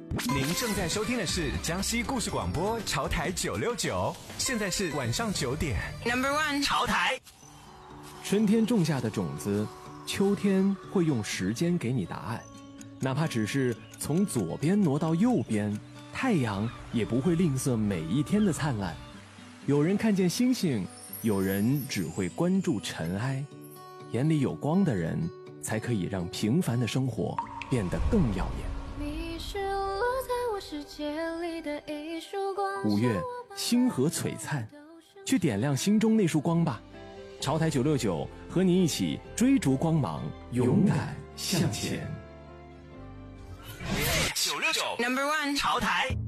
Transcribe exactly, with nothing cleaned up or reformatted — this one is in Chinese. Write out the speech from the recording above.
您正在收听的是江西故事广播潮台九六九，现在是晚上九点。Number one 潮台。 春天种下的种子，秋天会用时间给你答案，哪怕只是从左边挪到右边，太阳也不会吝啬每一天的灿烂。有人看见星星，有人只会关注尘埃。眼里有光的人，才可以让平凡的生活变得更耀眼。 你是落在我世界里的一束光。 五月，星河璀璨，去点亮心中那束光吧。潮台九六九和你一起追逐光芒，勇敢向前。 九六九 Number one 潮台。